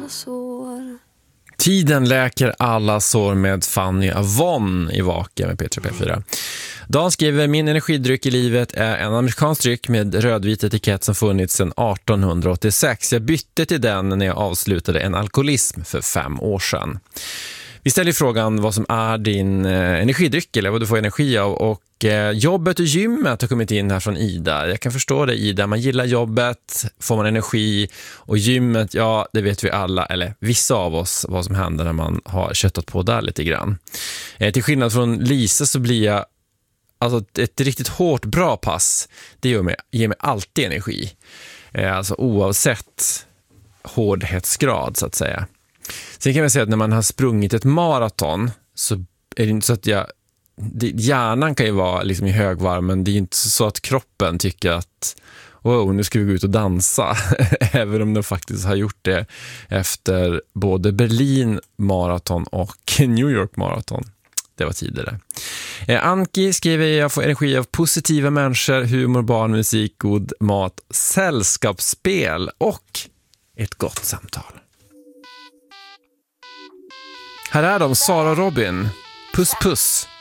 alla sår. Tiden läker alla sår med Fanny Avon i Vaka med P3 P4. Dan skriver, min energidryck i livet är en amerikansk dryck med rödvit etikett som funnits sedan 1886. Jag bytte till den när jag avslutade en alkoholism för 5 år sedan. Vi ställer frågan vad som är din energidryck eller vad du får energi av, och jobbet och gymmet har kommit in här från Ida. Jag kan förstå det, Ida. Man gillar jobbet, får man energi, och gymmet, ja, det vet vi alla, eller vissa av oss, vad som händer när man har köttat på där lite grann. Till skillnad från Lisa så blir jag, alltså ett riktigt hårt bra pass, det ger mig alltid energi. Alltså oavsett hårdhetsgrad så att säga. Sen kan man säga att när man har sprungit ett maraton så är det inte så att hjärnan kan ju vara liksom i högvarv, men det är inte så att kroppen tycker att wow, nu ska vi gå ut och dansa. Även om de faktiskt har gjort det efter både Berlin maraton och New York maraton. Det var tidigare. Anki skriver, jag får energi av positiva människor, humor, barn, musik, god mat, sällskapsspel och ett gott samtal. Här är de, Sara och Robin. Puss puss.